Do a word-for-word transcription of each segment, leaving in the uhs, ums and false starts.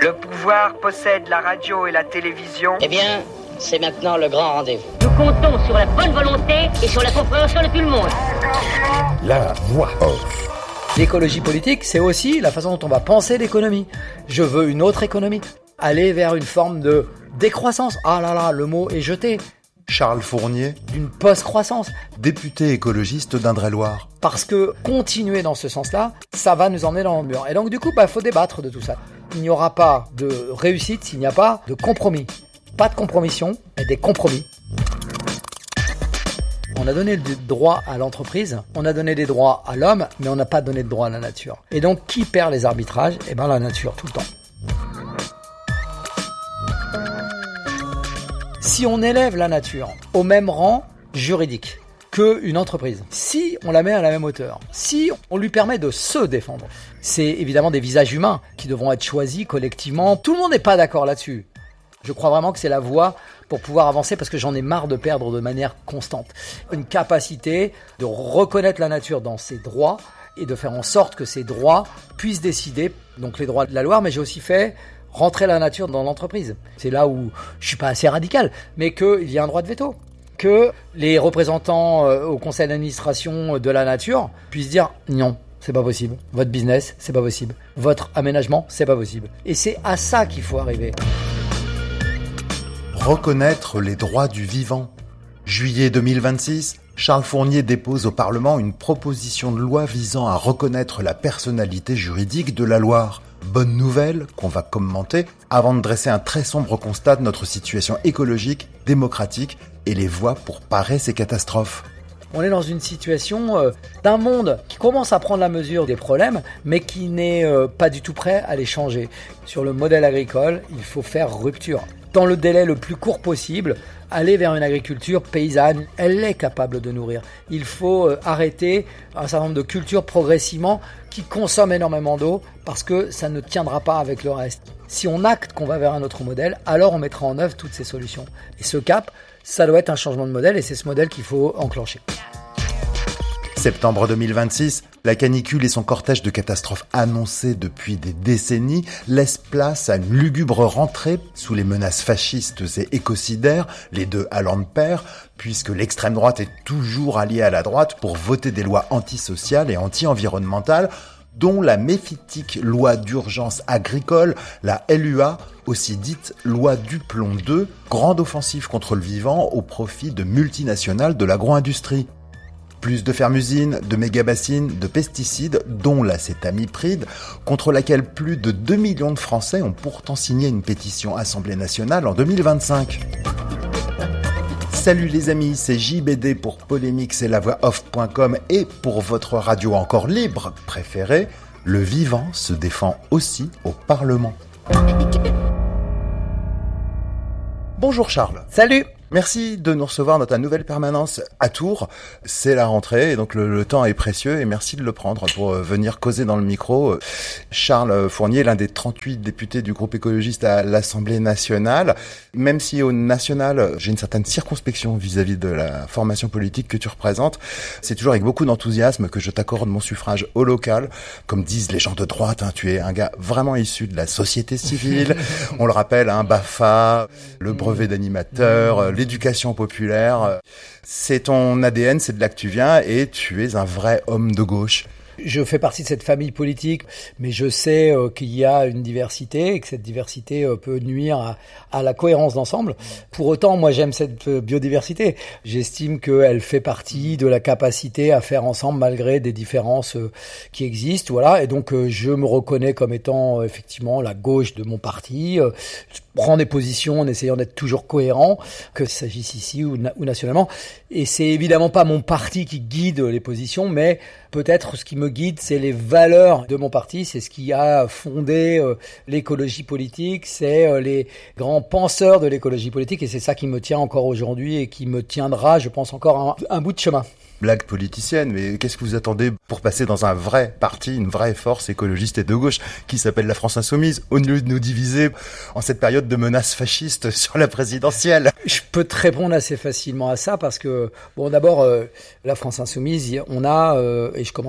Le pouvoir possède la radio et la télévision. Eh bien, c'est maintenant le grand rendez-vous. Nous comptons sur la bonne volonté et sur la compréhension de tout le monde. La voix off. L'écologie politique, c'est aussi la façon dont on va penser l'économie. Je veux une autre économie. Aller vers une forme de décroissance. Ah là là, le mot est jeté. Charles Fournier, d'une post-croissance. Député écologiste d'Indre-et-Loire. Parce que continuer dans ce sens-là, ça va nous emmener dans le mur. Et donc du coup, bah, faut débattre de tout ça. Il n'y aura pas de réussite s'il n'y a pas de compromis. Pas de compromission, mais des compromis. On a donné des droits à l'entreprise, on a donné des droits à l'homme, mais on n'a pas donné de droits à la nature. Et donc, qui perd les arbitrages ? Eh bien, la nature, tout le temps. Si on élève la nature au même rang juridique qu'une entreprise, si on la met à la même hauteur, si on lui permet de se défendre, c'est évidemment des visages humains qui devront être choisis collectivement. Tout le monde n'est pas d'accord là-dessus. Je crois vraiment que c'est la voie pour pouvoir avancer parce que j'en ai marre de perdre de manière constante. Une capacité de reconnaître la nature dans ses droits et de faire en sorte que ces droits puissent décider, donc les droits de la Loire, mais j'ai aussi fait rentrer la nature dans l'entreprise. C'est là où je suis pas assez radical, mais qu'il y a un droit de veto. Que les représentants au conseil d'administration de la nature puissent dire non, c'est pas possible. Votre business, c'est pas possible. Votre aménagement, c'est pas possible. Et c'est à ça qu'il faut arriver. Reconnaître les droits du vivant. Juillet deux mille vingt-six, Charles Fournier dépose au Parlement une proposition de loi visant à reconnaître la personnalité juridique de la Loire. Bonne nouvelle qu'on va commenter avant de dresser un très sombre constat de notre situation écologique, démocratique et les voies pour parer ces catastrophes. On est dans une situation euh, d'un monde qui commence à prendre la mesure des problèmes, mais qui n'est euh, pas du tout prêt à les changer. Sur le modèle agricole, il faut faire rupture. Dans le délai le plus court possible, aller vers une agriculture paysanne, elle est capable de nourrir. Il faut euh, arrêter un certain nombre de cultures progressivement qui consomment énormément d'eau parce que ça ne tiendra pas avec le reste. Si on acte qu'on va vers un autre modèle, alors on mettra en œuvre toutes ces solutions. Et ce cap, ça doit être un changement de modèle et c'est ce modèle qu'il faut enclencher. Septembre deux mille vingt-six, la canicule et son cortège de catastrophes annoncées depuis des décennies laissent place à une lugubre rentrée sous les menaces fascistes et écocidaires, les deux allant de pair, puisque l'extrême droite est toujours alliée à la droite pour voter des lois antisociales et anti-environnementales, dont la méphitique loi d'urgence agricole, la L U A, aussi dite loi Duplon deux, grande offensive contre le vivant au profit de multinationales de l'agro-industrie. Plus de fermes-usines, de méga-bassines, de pesticides, dont l'acétamipride, contre laquelle plus de deux millions de Français ont pourtant signé une pétition Assemblée nationale en deux mille vingt-cinq. Salut les amis, c'est J B D pour Polémique, c'est la voix off point com et pour votre radio encore libre préférée, le vivant se défend aussi au Parlement. Bonjour Charles. Salut. Merci de nous recevoir dans ta nouvelle permanence à Tours. C'est la rentrée et donc le, le temps est précieux et merci de le prendre pour euh, venir causer dans le micro. Charles Fournier, l'un des trente-huit députés du groupe écologiste à l'Assemblée nationale. Même si au national, j'ai une certaine circonspection vis-à-vis de la formation politique que tu représentes, c'est toujours avec beaucoup d'enthousiasme que je t'accorde mon suffrage au local. Comme disent les gens de droite, hein, tu es un gars vraiment issu de la société civile. On le rappelle, un hein, BAFA, le brevet d'animateur, l'éducation populaire, c'est ton A D N, c'est de là que tu viens et tu es un vrai homme de gauche. Je fais partie de cette famille politique, mais je sais euh, qu'il y a une diversité et que cette diversité euh, peut nuire à, à la cohérence d'ensemble. Pour autant, moi, j'aime cette biodiversité. J'estime qu'elle fait partie de la capacité à faire ensemble malgré des différences euh, qui existent. Voilà. Et donc, euh, je me reconnais comme étant euh, effectivement la gauche de mon parti. Euh, je prends des positions en essayant d'être toujours cohérent, que ce s'agisse ici ou, na- ou nationalement. Et c'est évidemment pas mon parti qui guide les positions, mais peut-être ce qui me guide, c'est les valeurs de mon parti, c'est ce qui a fondé euh, l'écologie politique, c'est euh, les grands penseurs de l'écologie politique, et c'est ça qui me tient encore aujourd'hui et qui me tiendra, je pense, encore un, un bout de chemin. Blague politicienne, mais qu'est-ce que vous attendez pour passer dans un vrai parti, une vraie force écologiste et de gauche qui s'appelle la France Insoumise, au lieu de nous diviser en cette période de menaces fascistes sur la présidentielle? Je peux te répondre assez facilement à ça parce que, bon, d'abord, euh, la France Insoumise, on a, euh, et je commence par là, des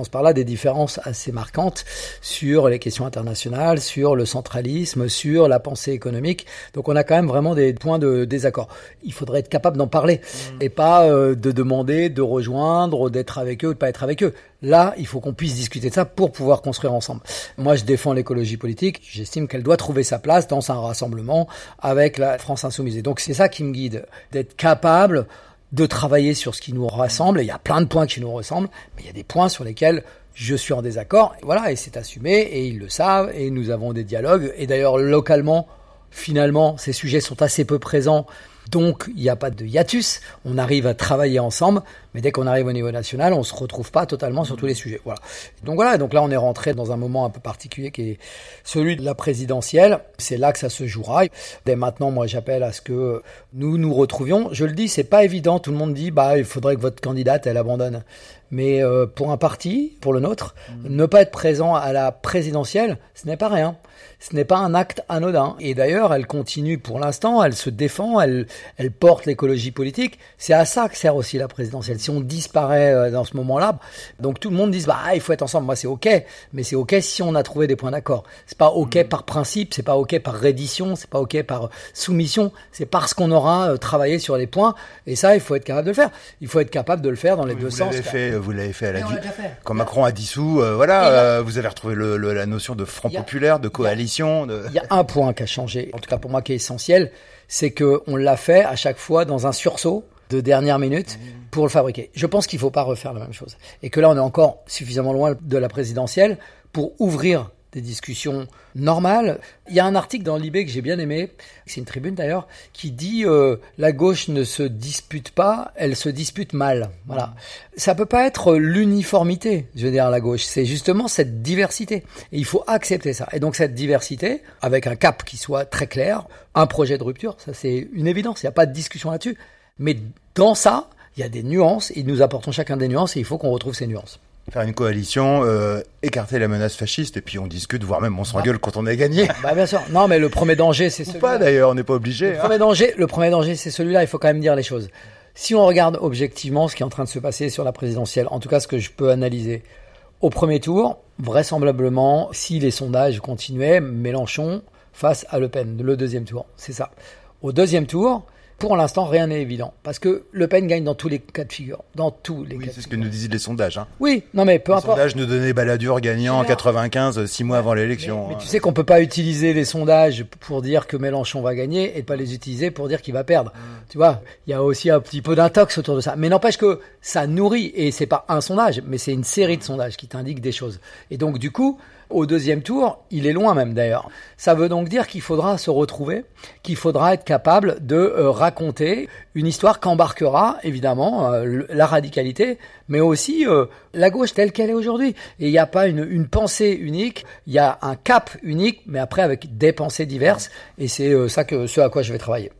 différences assez marquantes sur les questions internationales, sur le centralisme, sur la pensée économique. Donc on a quand même vraiment des points de désaccord. Il faudrait être capable d'en parler mmh. et pas euh, de demander de rejoindre, d'être avec eux ou de pas être avec eux. Là, il faut qu'on puisse discuter de ça pour pouvoir construire ensemble. Moi, je défends l'écologie politique. J'estime qu'elle doit trouver sa place dans un rassemblement avec la France Insoumise. Et donc, c'est ça qui me guide, d'être capable de travailler sur ce qui nous rassemble. Il y a plein de points qui nous ressemblent, mais il y a des points sur lesquels je suis en désaccord. Et voilà, et c'est assumé, et ils le savent, et nous avons des dialogues. Et d'ailleurs, localement, finalement, ces sujets sont assez peu présents. Donc, il n'y a pas de hiatus, on arrive à travailler ensemble, mais dès qu'on arrive au niveau national, on ne se retrouve pas totalement sur tous les sujets. Voilà. Donc voilà, donc là, on est rentré dans un moment un peu particulier qui est celui de la présidentielle. C'est là que ça se jouera. Dès maintenant, moi, j'appelle à ce que nous nous retrouvions. Je le dis, c'est pas évident. Tout le monde dit, bah, il faudrait que votre candidate, elle abandonne. Mais euh, pour un parti, pour le nôtre, mmh. ne pas être présent à la présidentielle, ce n'est pas rien. Ce n'est pas un acte anodin. Et d'ailleurs, elle continue pour l'instant, elle se défend, elle, elle porte l'écologie politique. C'est à ça que sert aussi la présidentielle. Si on disparaît dans ce moment-là, donc tout le monde dit, bah, il faut être ensemble. Moi, c'est OK. Mais c'est OK si on a trouvé des points d'accord. C'est pas OK mmh. par principe, c'est pas OK par reddition, c'est pas OK par soumission. C'est parce qu'on aura travaillé sur les points. Et ça, il faut être capable de le faire. Il faut être capable de le faire dans les oui, deux vous sens. L'avez fait, vous l'avez fait à la, du... quand Macron a dissous, euh, voilà, euh, vous avez retrouvé le, le, la notion de front a... populaire, de coalition. De... Il y a un point qui a changé, en tout cas pour moi qui est essentiel, c'est que on l'a fait à chaque fois dans un sursaut de dernière minute pour le fabriquer. Je pense qu'il ne faut pas refaire la même chose. Et que là, on est encore suffisamment loin de la présidentielle pour ouvrir des discussions normales. Il y a un article dans Libé que j'ai bien aimé, c'est une tribune d'ailleurs, qui dit euh, la gauche ne se dispute pas, elle se dispute mal. Voilà. Ça peut pas être l'uniformité, je veux dire, la gauche. C'est justement cette diversité. Et il faut accepter ça. Et donc cette diversité, avec un cap qui soit très clair, un projet de rupture, ça c'est une évidence, il n'y a pas de discussion là-dessus. Mais dans ça, il y a des nuances, et nous apportons chacun des nuances, et il faut qu'on retrouve ces nuances. Faire une coalition, euh, écarter la menace fasciste, et puis on discute, voire même on s'engueule bah, quand on a gagné. Bah bien sûr. Non, mais le premier danger, c'est celui-là. Ou pas d'ailleurs, on n'est pas obligé. Le hein. premier danger, le premier danger, c'est celui-là. Il faut quand même dire les choses. Si on regarde objectivement ce qui est en train de se passer sur la présidentielle, en tout cas ce que je peux analyser, au premier tour, vraisemblablement, si les sondages continuaient, Mélenchon face à Le Pen, le deuxième tour, c'est ça. Au deuxième tour, pour l'instant, rien n'est évident. Parce que Le Pen gagne dans tous les cas de figure. Dans tous les oui, cas de figure. c'est ce que nous disaient les sondages. Hein. Oui, non mais peu les importe. Les sondages nous donnaient Balladur gagnant en quatre-vingt-quinze, six mois avant l'élection. Mais, mais hein. tu sais qu'on peut pas utiliser les sondages pour dire que Mélenchon va gagner et pas les utiliser pour dire qu'il va perdre. Mmh. Tu vois, il y a aussi un petit peu d'intox autour de ça. Mais n'empêche que ça nourrit, et c'est pas un sondage, mais c'est une série de sondages qui t'indiquent des choses. Et donc du coup, au deuxième tour, il est loin même d'ailleurs. Ça veut donc dire qu'il faudra se retrouver, qu'il faudra être capable de euh, raconter une histoire qu'embarquera évidemment euh, la radicalité, mais aussi euh, la gauche telle qu'elle est aujourd'hui. Et il n'y a pas une, une pensée unique, il y a un cap unique, mais après avec des pensées diverses. Et c'est euh, ça que ce à quoi je vais travailler.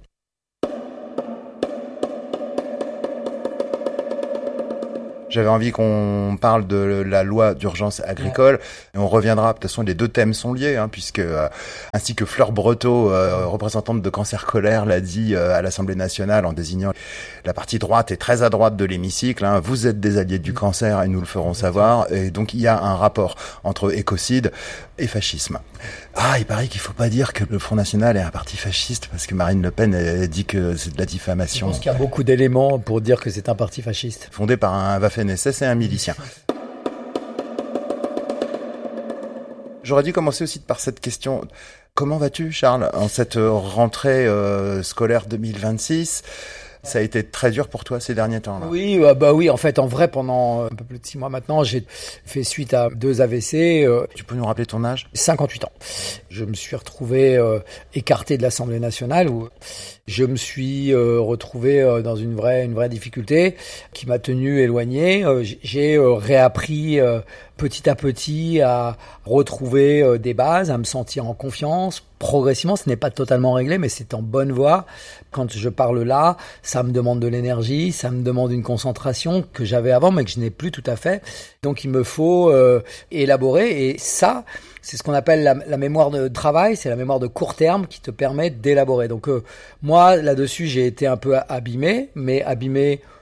J'avais envie qu'on parle de la loi d'urgence agricole. Ouais. Et on reviendra, de toute façon, les deux thèmes sont liés, hein, puisque, euh, ainsi que Fleur Breteau, euh, représentante de Cancer Colère, l'a dit euh, à l'Assemblée nationale en désignant la partie droite et très à droite de l'hémicycle. Hein, vous êtes des alliés du cancer et nous le ferons savoir. Et donc, il y a un rapport entre écocide et fascisme. Ah, il paraît qu'il faut pas dire que le Front National est un parti fasciste parce que Marine Le Pen a dit que c'est de la diffamation. Je pense qu'il y a beaucoup d'éléments pour dire que c'est un parti fasciste. Fondé par un Waffen S S et un milicien. J'aurais dû commencer aussi par cette question. Comment vas-tu, Charles, en cette rentrée euh, scolaire deux mille vingt-six ? Ça a été très dur pour toi ces derniers temps-là. Oui, euh, bah oui. En fait, en vrai, pendant un peu plus de six mois maintenant, j'ai fait suite à deux A V C. Euh, tu peux nous rappeler ton âge ? cinquante-huit ans. Je me suis retrouvé euh, écarté de l'Assemblée nationale où je me suis euh, retrouvé euh, dans une vraie, une vraie difficulté qui m'a tenu éloigné. Euh, j'ai euh, réappris euh, petit à petit à retrouver euh, des bases, à me sentir en confiance. Progressivement, ce n'est pas totalement réglé, mais c'est en bonne voie. Quand je parle là, ça me demande de l'énergie, ça me demande une concentration que j'avais avant, mais que je n'ai plus tout à fait. Donc, il me faut euh, élaborer. Et ça, c'est ce qu'on appelle la, la mémoire de travail, c'est la mémoire de court terme qui te permet d'élaborer. Donc, euh, moi, là-dessus, j'ai été un peu abîmé, mais abîmé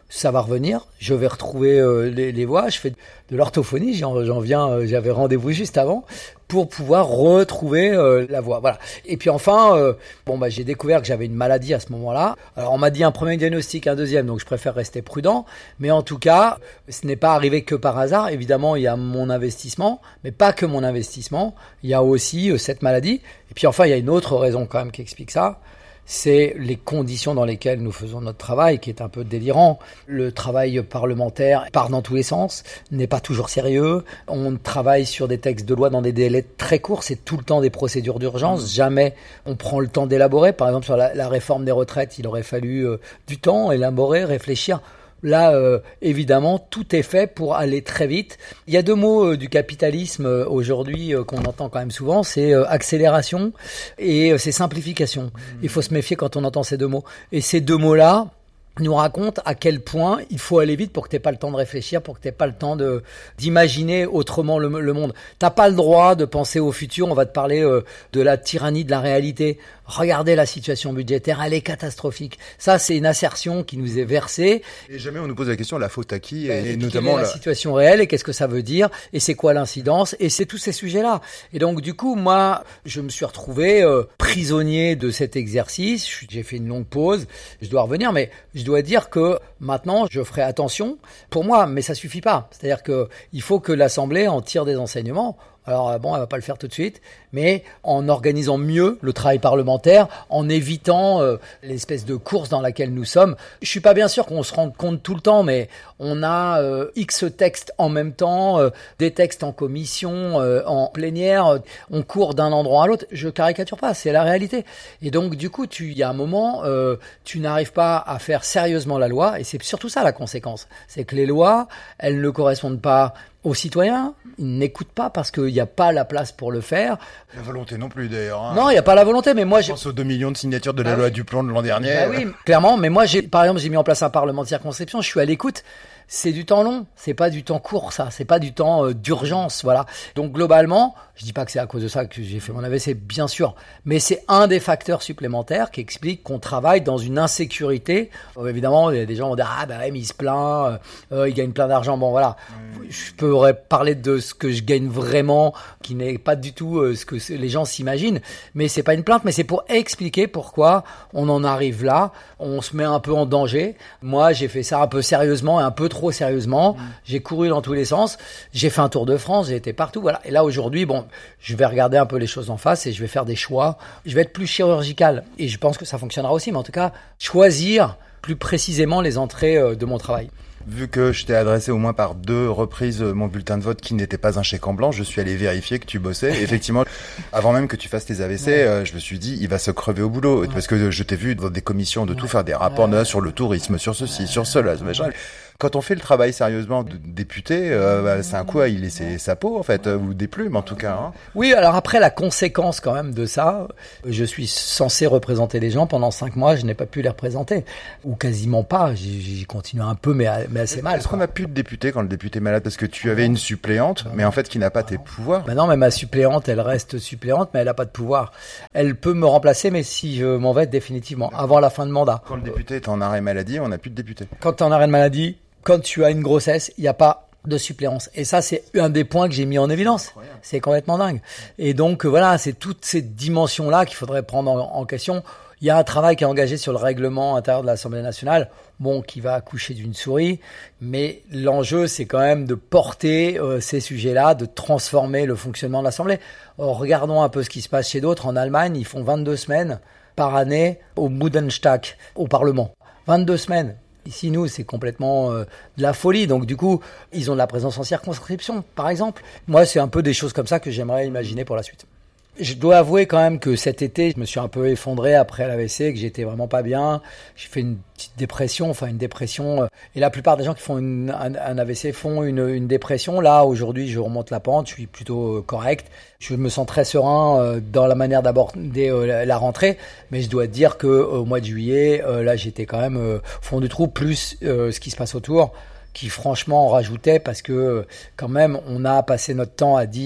ça va revenir, je vais retrouver euh, les, les voix, je fais de l'orthophonie, j'en, j'en viens, euh, j'avais rendez-vous juste avant, pour pouvoir retrouver euh, la voix. Voilà. Et puis enfin, euh, bon bah j'ai découvert que j'avais une maladie à ce moment-là. Alors on m'a dit un premier diagnostic, un deuxième, donc je préfère rester prudent. Mais en tout cas, ce n'est pas arrivé que par hasard. Évidemment, il y a mon investissement, mais pas que mon investissement. Il y a aussi euh, cette maladie. Et puis enfin, il y a une autre raison quand même qui explique ça. C'est les conditions dans lesquelles nous faisons notre travail, qui est un peu délirant. Le travail parlementaire part dans tous les sens, n'est pas toujours sérieux. On travaille sur des textes de loi dans des délais très courts, c'est tout le temps des procédures d'urgence. Jamais on prend le temps d'élaborer. Par exemple, sur la, la réforme des retraites, il aurait fallu euh, du temps, élaborer, réfléchir. Là, euh, évidemment, tout est fait pour aller très vite. Il y a deux mots euh, du capitalisme euh, aujourd'hui euh, qu'on entend quand même souvent, c'est euh, accélération et euh, c'est simplification. Mmh. Il faut se méfier quand on entend ces deux mots. Et ces deux mots-là nous racontent à quel point il faut aller vite pour que tu n'aies pas le temps de réfléchir, pour que tu n'aies pas le temps de, d'imaginer autrement le, le monde. Tu n'as pas le droit de penser au futur. On va te parler euh, de la tyrannie de la réalité. Regardez la situation budgétaire, elle est catastrophique. Ça, c'est une assertion qui nous est versée. Et jamais on nous pose la question, la faute à qui, et, et, et notamment quelle est la, la situation réelle, et qu'est-ce que ça veut dire, et c'est quoi l'incidence, et c'est tous ces sujets-là. Et donc, du coup, moi, je me suis retrouvé euh, prisonnier de cet exercice. J'ai fait une longue pause, je dois revenir, mais je dois dire que maintenant, je ferai attention pour moi, mais ça suffit pas. C'est-à-dire que il faut que l'Assemblée en tire des enseignements. Alors bon, elle va pas le faire tout de suite, mais en organisant mieux le travail parlementaire, en évitant euh, l'espèce de course dans laquelle nous sommes. Je suis pas bien sûr qu'on se rende compte tout le temps, mais on a euh, X textes en même temps, euh, des textes en commission, euh, en plénière, euh, on court d'un endroit à l'autre. Je caricature pas, c'est la réalité. Et donc du coup, tu, il y a un moment, euh, tu n'arrives pas à faire sérieusement la loi, et c'est surtout ça la conséquence, c'est que les lois, elles ne correspondent pas aux citoyens, ils n'écoutent pas parce qu'il n'y a pas la place pour le faire. La volonté non plus d'ailleurs. Hein. Non, il n'y a pas la volonté, mais moi... Je pense aux deux millions de signatures de la ah loi oui. Duplon de l'an dernier. Bah oui, clairement, mais moi, j'ai, par exemple, j'ai mis en place un parlement de circonscription, je suis à l'écoute. C'est du temps long, c'est pas du temps court, ça, c'est pas du temps euh, d'urgence, voilà. Donc globalement, je dis pas que c'est à cause de ça que j'ai fait mon A V C, bien sûr, mais c'est un des facteurs supplémentaires qui explique qu'on travaille dans une insécurité. Euh, évidemment, il y a des gens qui vont dire ah ben ouais, mais il se plaint, euh, il gagne plein d'argent, bon voilà. Mmh. Je pourrais parler de ce que je gagne vraiment, qui n'est pas du tout euh, ce que les gens s'imaginent, mais c'est pas une plainte, mais c'est pour expliquer pourquoi on en arrive là, on se met un peu en danger. Moi, j'ai fait ça un peu sérieusement et un peu trop trop sérieusement, mmh. j'ai couru dans tous les sens, j'ai fait un tour de France, j'ai été partout, voilà. Et là aujourd'hui, bon, je vais regarder un peu les choses en face et je vais faire des choix. Je vais être plus chirurgical et je pense que ça fonctionnera aussi, mais en tout cas, choisir plus précisément les entrées de mon travail. Vu que je t'ai adressé au moins par deux reprises mon bulletin de vote qui n'était pas un chèque en blanc, je suis allé vérifier que tu bossais. Effectivement, avant même que tu fasses tes A V C, ouais. euh, je me suis dit, il va se crever au boulot. Ouais. Parce que je t'ai vu dans des commissions de ouais. tout faire, des rapports ouais. sur le tourisme, sur ceci, ouais. sur cela, ce machin. Quand on fait le travail sérieusement de député, euh, bah, c'est un coup à y laisser sa peau, en fait, ou des plumes, en tout cas. Hein. Oui, alors après, la conséquence quand même de ça, je suis censé représenter les gens. Pendant cinq mois, je n'ai pas pu les représenter. Ou quasiment pas. J'ai, j'ai continué un peu, mais, mais assez mal. Est-ce qu'on n'a plus de député quand le député est malade? Parce que tu avais une suppléante, mais en fait, qui n'a pas tes pouvoirs. Bah non, mais ma suppléante, elle reste suppléante, mais elle n'a pas de pouvoir. Elle peut me remplacer, mais si je m'en vais définitivement, avant la fin de mandat. Quand le député est en arrêt maladie, on n'a plus de député. Quand tu es en arrêt de maladie, quand tu as une grossesse, il n'y a pas de suppléance. Et ça, c'est un des points que j'ai mis en évidence. C'est complètement dingue. Et donc, voilà, c'est toutes ces dimensions-là qu'il faudrait prendre en, en question. Il y a un travail qui est engagé sur le règlement intérieur de l'Assemblée nationale, bon, qui va accoucher d'une souris. Mais l'enjeu, c'est quand même de porter euh, ces sujets-là, de transformer le fonctionnement de l'Assemblée. Or, regardons un peu ce qui se passe chez d'autres. En Allemagne, ils font vingt-deux semaines par année au Bundestag, au Parlement. vingt-deux semaines. Ici, nous, c'est complètement euh, de la folie. Donc, du coup, ils ont de la présence en circonscription, par exemple. Moi, c'est un peu des choses comme ça que j'aimerais imaginer pour la suite. Je dois avouer quand même que cet été, je me suis un peu effondré après l'A V C, que j'étais vraiment pas bien. J'ai fait une petite dépression, enfin une dépression. Euh, et la plupart des gens qui font une, un, un A V C font une, une dépression. Là, aujourd'hui, je remonte la pente, je suis plutôt euh, correct. Je me sens très serein euh, dans la manière d'aborder euh, la, la rentrée. Mais je dois dire que euh, au mois de juillet, euh, là, j'étais quand même euh, au fond du trou, plus euh, ce qui se passe autour, qui franchement en rajoutait, parce que quand même on a passé notre temps à dire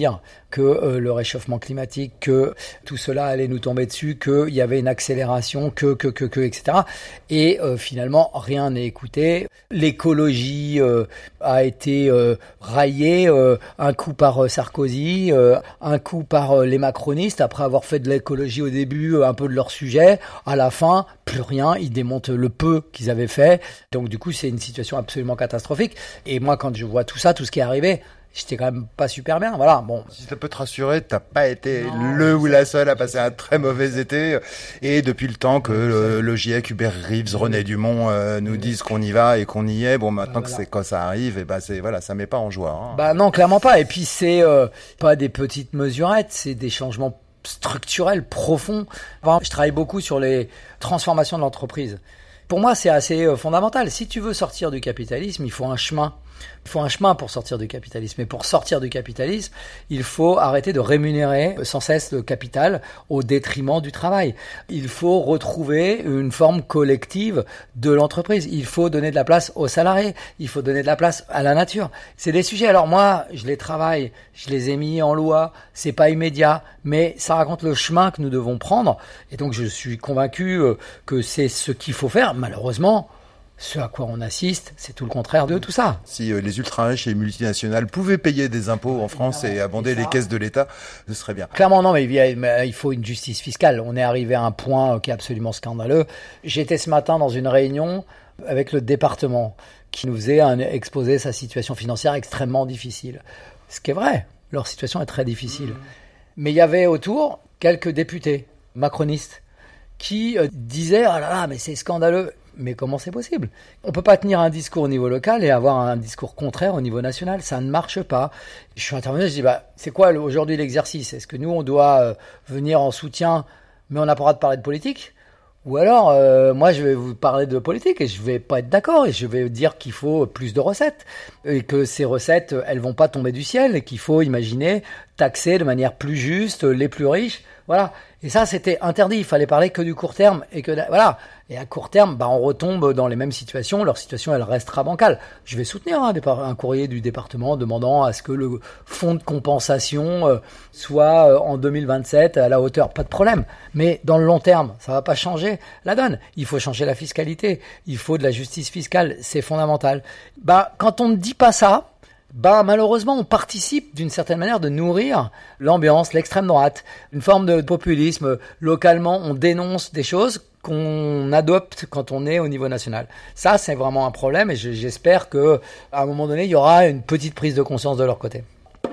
que euh, le réchauffement climatique, que tout cela allait nous tomber dessus, qu'il y avait une accélération, que, que, que, que, et cetera. Et euh, finalement, rien n'est écouté. L'écologie euh, a été euh, raillée, euh, un coup par euh, Sarkozy, euh, un coup par euh, les macronistes, après avoir fait de l'écologie au début, euh, un peu de leur sujet. À la fin, plus rien, ils démontent le peu qu'ils avaient fait. Donc du coup, c'est une situation absolument catastrophique. Et moi, quand je vois tout ça, tout ce qui est arrivé, j'étais quand même pas super bien, voilà, bon. Si ça peut te rassurer, t'as pas été non, le ou la seule à passer un très mauvais été. Et depuis le temps que le, le GIEC, Hubert Reeves, René Dumont euh, nous disent qu'on y va et qu'on y est, bon, maintenant bah, voilà. que c'est quand ça arrive, et bah, c'est, voilà, ça met pas en joie. Hein. Bah non, clairement pas. Et puis c'est euh, pas des petites mesurettes, c'est des changements structurels, profonds. Enfin, je travaille beaucoup sur les transformations de l'entreprise. Pour moi, c'est assez euh, fondamental. Si tu veux sortir du capitalisme, il faut un chemin. Il faut un chemin pour sortir du capitalisme. Et pour sortir du capitalisme, il faut arrêter de rémunérer sans cesse le capital au détriment du travail. Il faut retrouver une forme collective de l'entreprise. Il faut donner de la place aux salariés. Il faut donner de la place à la nature. C'est des sujets. Alors moi, je les travaille, je les ai mis en loi. C'est pas immédiat, mais ça raconte le chemin que nous devons prendre. Et donc, je suis convaincu que c'est ce qu'il faut faire. Malheureusement, ce à quoi on assiste, c'est tout le contraire de tout ça. Si euh, les ultra-riches et les multinationales pouvaient payer des impôts en France et abonder les caisses de l'État, ce serait bien. Clairement non, mais il faut une justice fiscale. On est arrivé à un point qui est absolument scandaleux. J'étais ce matin dans une réunion avec le département qui nous faisait un, exposer sa situation financière extrêmement difficile. Ce qui est vrai, leur situation est très difficile. Mmh. Mais il y avait autour quelques députés macronistes qui euh, disaient « Ah là là, mais c'est scandaleux ». Mais comment c'est possible ? On peut pas tenir un discours au niveau local et avoir un discours contraire au niveau national. Ça ne marche pas. Je suis intervenu, je dis, bah, c'est quoi aujourd'hui l'exercice ? Est-ce que nous, on doit euh, venir en soutien, mais on n'a pas le droit de parler de politique ? Ou alors, euh, moi, je vais vous parler de politique et je vais pas être d'accord et je vais dire qu'il faut plus de recettes et que ces recettes, elles vont pas tomber du ciel et qu'il faut imaginer taxer de manière plus juste les plus riches. Voilà. Et ça, c'était interdit. Il fallait parler que du court terme et que, voilà. Et à court terme, bah, on retombe dans les mêmes situations. Leur situation, elle restera bancale. Je vais soutenir hein, un courrier du département demandant à ce que le fonds de compensation euh, soit euh, en deux mille vingt-sept à la hauteur. Pas de problème. Mais dans le long terme, ça va pas changer la donne. Il faut changer la fiscalité. Il faut de la justice fiscale. C'est fondamental. Bah, quand on ne dit pas ça, bah, malheureusement, on participe d'une certaine manière de nourrir l'ambiance, l'extrême droite, une forme de populisme. Localement, on dénonce des choses qu'on adopte quand on est au niveau national. Ça, c'est vraiment un problème et j'espère qu'à un moment donné, il y aura une petite prise de conscience de leur côté.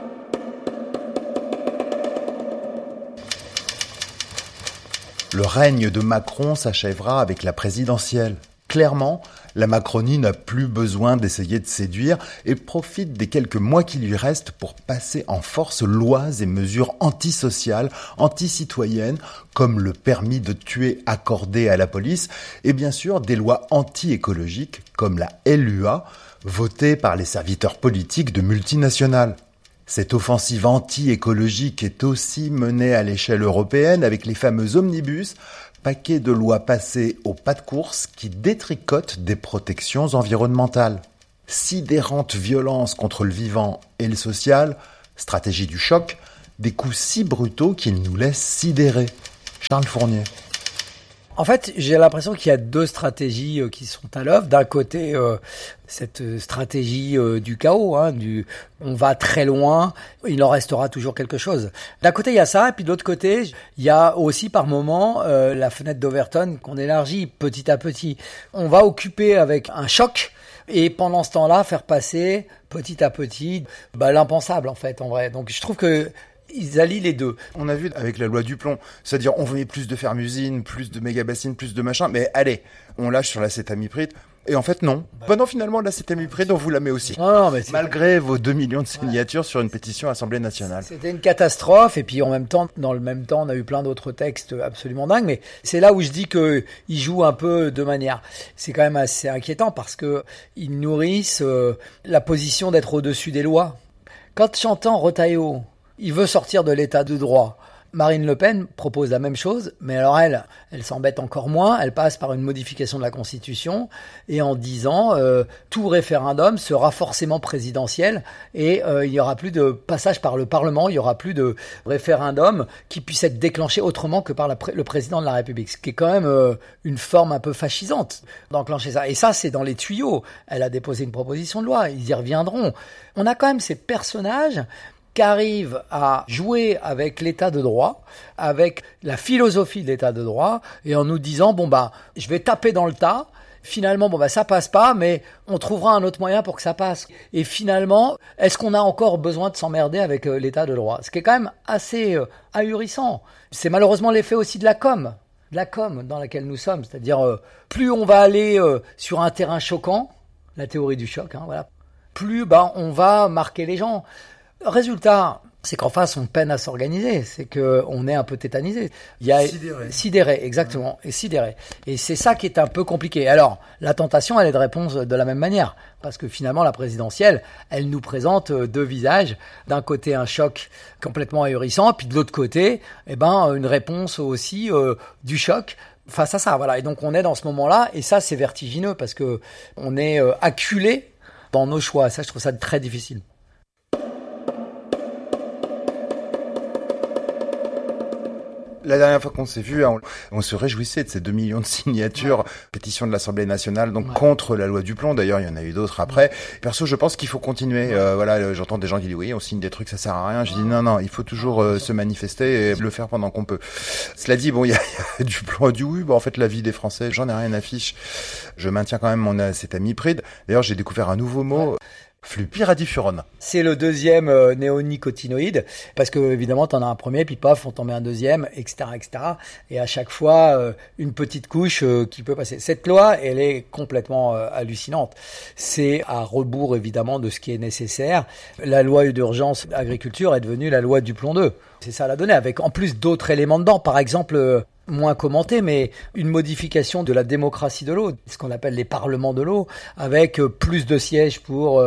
Le règne de Macron s'achèvera avec la présidentielle. Clairement, la Macronie n'a plus besoin d'essayer de séduire et profite des quelques mois qui lui restent pour passer en force lois et mesures antisociales, anticitoyennes, comme le permis de tuer accordé à la police, et bien sûr des lois anti-écologiques comme la L U A, votée par les serviteurs politiques de multinationales. Cette offensive anti-écologique est aussi menée à l'échelle européenne avec les fameux omnibus, paquet de lois passées au pas de course qui détricotent des protections environnementales. Sidérante violence contre le vivant et le social, stratégie du choc, des coups si brutaux qu'ils nous laissent sidérer. Charles Fournier. En fait, j'ai l'impression qu'il y a deux stratégies euh, qui sont à l'œuvre. D'un côté, euh, cette stratégie euh, du chaos, hein, du on va très loin, il en restera toujours quelque chose. D'un côté, il y a ça, et puis de l'autre côté, il y a aussi par moment euh, la fenêtre d'Overton qu'on élargit petit à petit. On va occuper avec un choc, et pendant ce temps-là, faire passer petit à petit bah, l'impensable, en fait, en vrai. Donc je trouve que ils allient les deux. On a vu avec la loi du plomb, c'est-à-dire on veut plus de fermes-usines, plus de méga-bassines, plus de machin, mais allez, on lâche sur l'acétamipride. Et en fait, non. Bah, bah non, finalement, l'acétamipride, on vous la met aussi. Non, non, mais malgré vos deux millions de signatures ouais. sur une pétition à l'Assemblée nationale. C'était une catastrophe. Et puis, en même temps, dans le même temps, on a eu plein d'autres textes absolument dingues. Mais c'est là où je dis qu'ils jouent un peu de manière. C'est quand même assez inquiétant parce que ils nourrissent euh, la position d'être au-dessus des lois. Quand j'entends Retailleau, il veut sortir de l'état de droit. Marine Le Pen propose la même chose, mais alors elle, elle s'embête encore moins, elle passe par une modification de la Constitution et en disant euh, tout référendum sera forcément présidentiel et euh, il n'y aura plus de passage par le Parlement, il n'y aura plus de référendum qui puisse être déclenché autrement que par la pré- le président de la République, ce qui est quand même euh, une forme un peu fascisante d'enclencher ça. Et ça, c'est dans les tuyaux. Elle a déposé une proposition de loi, ils y reviendront. On a quand même ces personnages qui arrive à jouer avec l'état de droit, avec la philosophie de l'état de droit, et en nous disant, bon bah, je vais taper dans le tas, finalement, bon bah, ça passe pas, mais on trouvera un autre moyen pour que ça passe. Et finalement, est-ce qu'on a encore besoin de s'emmerder avec euh, l'état de droit? Ce qui est quand même assez euh, ahurissant. C'est malheureusement l'effet aussi de la com, de la com dans laquelle nous sommes, c'est-à-dire, euh, plus on va aller euh, sur un terrain choquant, la théorie du choc, hein, voilà, plus bah, on va marquer les gens. Résultat, c'est qu'en face, on peine à s'organiser, c'est qu'on est un peu tétanisé. Il y a sidéré, sidéré exactement, et sidéré. Et c'est ça qui est un peu compliqué. Alors, la tentation, elle est de répondre de la même manière, parce que finalement, la présidentielle, elle nous présente deux visages. D'un côté, un choc complètement ahurissant, puis de l'autre côté, eh ben, une réponse aussi euh, du choc face à ça. Voilà. Et donc, on est dans ce moment-là, et ça, c'est vertigineux, parce que on est euh, acculé dans nos choix. Ça, je trouve ça très difficile. La dernière fois qu'on s'est vu, on, on se réjouissait de ces deux millions de signatures, ouais. Pétition de l'Assemblée nationale, donc ouais. contre la loi Duplon. D'ailleurs, il y en a eu d'autres après. Perso, je pense qu'il faut continuer. Ouais. Euh, voilà, j'entends des gens qui disent oui, on signe des trucs, ça sert à rien. Je dis non, non, il faut toujours euh, se manifester et le faire pendant qu'on peut. Cela dit, bon, il y a, y a Duplon a dit oui, bon, en fait, la vie des Français, j'en ai rien à fiche. Je maintiens quand même mon cet amiprid. D'ailleurs, j'ai découvert un nouveau mot. Ouais. Flupyradifurone. C'est le deuxième euh, néonicotinoïde, parce que évidemment t'en as un premier, puis paf, on t'en met un deuxième, et cetera, et cetera. Et à chaque fois, euh, une petite couche euh, qui peut passer. Cette loi, elle est complètement euh, hallucinante. C'est à rebours évidemment de ce qui est nécessaire. La loi d'urgence agriculture est devenue la loi Duplon deux. C'est ça la donnée, avec en plus d'autres éléments dedans. Par exemple, euh, moins commenté, mais une modification de la démocratie de l'eau, ce qu'on appelle les parlements de l'eau, avec plus de sièges pour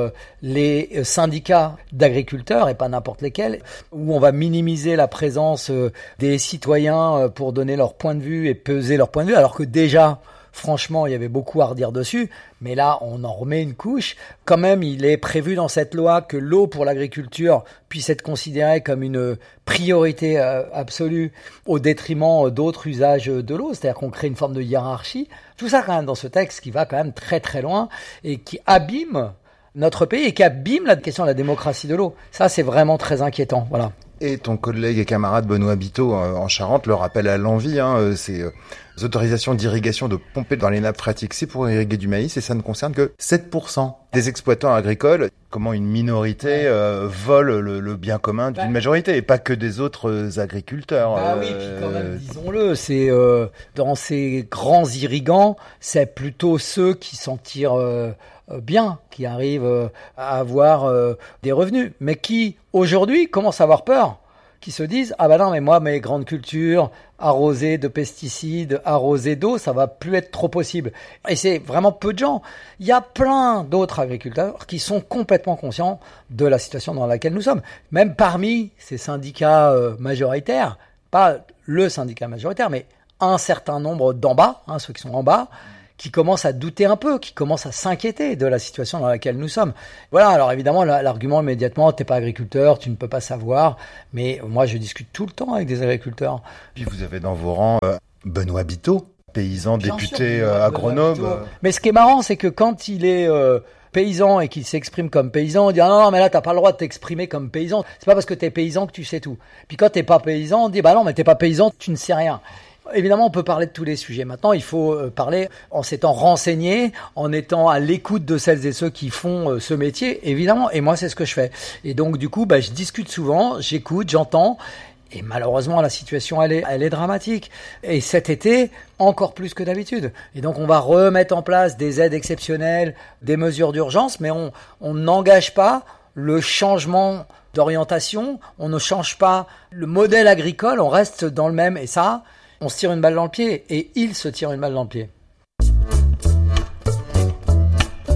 les syndicats d'agriculteurs, et pas n'importe lesquels, où on va minimiser la présence des citoyens pour donner leur point de vue et peser leur point de vue, alors que déjà, franchement, il y avait beaucoup à redire dessus, mais là, on en remet une couche. Quand même, il est prévu dans cette loi que l'eau pour l'agriculture puisse être considérée comme une priorité euh, absolue au détriment d'autres usages de l'eau, c'est-à-dire qu'on crée une forme de hiérarchie. Tout ça quand même dans ce texte qui va quand même très très loin et qui abîme notre pays et qui abîme la question de la démocratie de l'eau. Ça, c'est vraiment très inquiétant. Voilà. Et ton collègue et camarade Benoît Biteau euh, en Charente le rappelle à l'envi, hein, c'est euh, les autorisations d'irrigation de pomper dans les nappes phréatiques, c'est pour irriguer du maïs et ça ne concerne que sept pour cent des exploitants agricoles. Comment une minorité euh, vole le, le bien commun d'une bah, majorité et pas que des autres agriculteurs. Bah euh, oui, puis quand même, disons-le, c'est euh, dans ces grands irrigants, c'est plutôt ceux qui s'en tirent euh, bien, qui arrivent à avoir euh, des revenus, mais qui aujourd'hui commencent à avoir peur, qui se disent ah bah non mais moi mes grandes cultures arrosées de pesticides, arrosées d'eau, ça va plus être trop possible. Et c'est vraiment peu de gens. Il y a plein d'autres agriculteurs qui sont complètement conscients de la situation dans laquelle nous sommes. Même parmi ces syndicats euh, majoritaires, pas le syndicat majoritaire, mais un certain nombre d'en bas, hein, ceux qui sont en bas, qui commencent à douter un peu, qui commencent à s'inquiéter de la situation dans laquelle nous sommes. Voilà, alors évidemment, l'argument immédiatement, t'es pas agriculteur, tu ne peux pas savoir, mais moi je discute tout le temps avec des agriculteurs. Puis vous avez dans vos rangs euh, Benoît Biteau, paysan, bien député sûr, euh, agronome. Euh... Mais ce qui est marrant, c'est que quand il est euh, paysan et qu'il s'exprime comme paysan, on dit ah non, non mais là t'as pas le droit de t'exprimer comme paysan, c'est pas parce que t'es paysan que tu sais tout. Puis quand t'es pas paysan, on dit bah non mais t'es pas paysan, tu ne sais rien. Évidemment, on peut parler de tous les sujets. Maintenant, il faut parler en s'étant renseigné, en étant à l'écoute de celles et ceux qui font ce métier, évidemment. Et moi, c'est ce que je fais. Et donc, du coup, bah, je discute souvent, j'écoute, j'entends. Et malheureusement, la situation, elle est, elle est dramatique. Et cet été, encore plus que d'habitude. Et donc, on va remettre en place des aides exceptionnelles, des mesures d'urgence, mais on, on n'engage pas le changement d'orientation. On ne change pas le modèle agricole. On reste dans le même. Et ça, on se tire une balle dans le pied, et il se tire une balle dans le pied.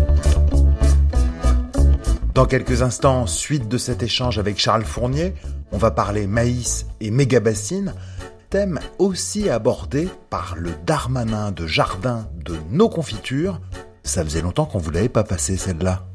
Dans quelques instants, suite de cet échange avec Charles Fournier, On va parler maïs et méga-bassines, thème aussi abordé par le Darmanin de jardin de nos confitures. Ça faisait longtemps qu'on vous l'avait pas passé celle-là.